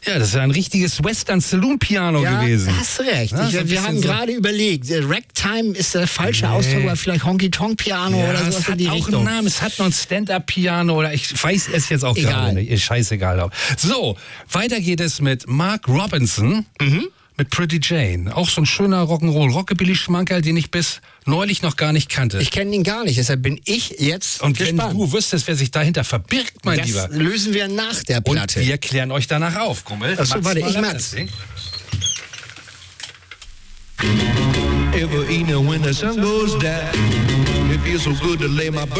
Ja, das ist ja ein richtiges Western-Saloon-Piano gewesen. Hast du recht. Ja, so wir haben gerade überlegt, Ragtime ist der falsche Ausdruck, aber vielleicht Honky-Tonk-Piano oder sowas es in hat die auch Richtung. einen Namen. Es hat noch ein Stand-Up-Piano oder ich weiß es jetzt auch gar nicht. Ist scheißegal. So, weiter geht es mit Mark Robinson. Mit Pretty Jane. Auch so ein schöner Rock'n'Roll-Rockabilly-Schmankerl, den ich bis neulich noch gar nicht kannte. Ich kenne ihn gar nicht, deshalb bin ich jetzt Und gespannt. wenn du wüsstest, wer sich dahinter verbirgt, mein Lieber. Das lösen wir nach der Und Platte. wir klären euch danach auf, Gummel. Achso, warte, ich Mats. Every evening when the sun goes down, it feels so good to lay my